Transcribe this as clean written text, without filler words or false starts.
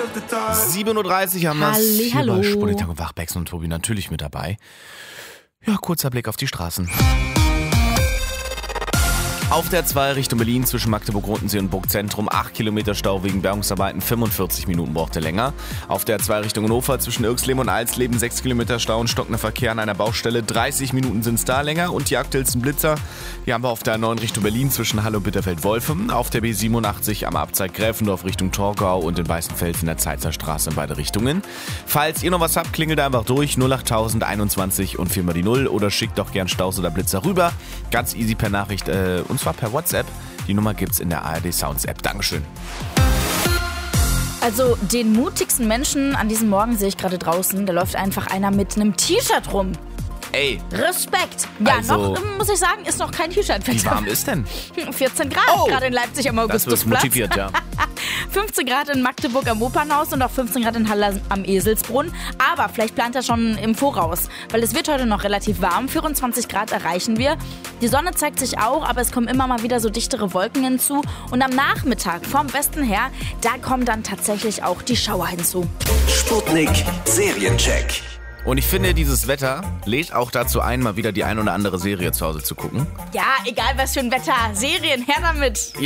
7:30 Uhr haben wir es. Hier Hallo. bei Spulitank und Wachbecks und Tobi natürlich mit dabei. Ja, kurzer Blick auf die Straßen. Auf der 2 Richtung Berlin zwischen Magdeburg-Rotensee und Burgzentrum 8 Kilometer Stau wegen Bergungsarbeiten, 45 Minuten brauchte länger. Auf der 2 Richtung Hannover zwischen Irxleben und Alsleben 6 Kilometer Stau und stockender Verkehr an einer Baustelle, 30 Minuten sind es da länger. Und die aktuellsten Blitzer, die haben wir auf der 9 Richtung Berlin zwischen Halle und Bitterfeld-Wolfen, auf der B87 am Abzweig Gräfendorf Richtung Torgau und in Weißenfels in der Zeitzer Straße in beide Richtungen. Falls ihr noch was habt, klingelt einfach durch 08000 21 und 4 mal die 0 oder schickt doch gern Staus oder Blitzer rüber. Ganz easy per Nachricht, und zwar per WhatsApp. Die Nummer gibt's in der ARD Sounds App. Dankeschön. Also den mutigsten Menschen an diesem Morgen sehe ich gerade draußen. Da läuft einfach einer mit einem T-Shirt rum. Ey, Respekt. Ja, Also- noch, muss ich sagen, ist noch kein T-Shirt. wie warm ist denn? 14 Grad, Oh, gerade in Leipzig am Das wird Augustusplatz. motiviert, ja. 15 Grad in Magdeburg am Opernhaus und auch 15 Grad in Halle am Eselsbrunn. Aber vielleicht plant er schon im Voraus, weil es wird heute noch relativ warm. 24 Grad erreichen wir. Die Sonne zeigt sich auch, aber es kommen immer mal wieder so dichtere Wolken hinzu. Und am Nachmittag vom Westen her, da kommen dann tatsächlich auch die Schauer hinzu. Sputnik Seriencheck. Und ich finde, dieses Wetter lädt auch dazu ein, mal wieder die ein oder andere Serie zu Hause zu gucken. Ja, egal was für ein Wetter. Serien, her damit.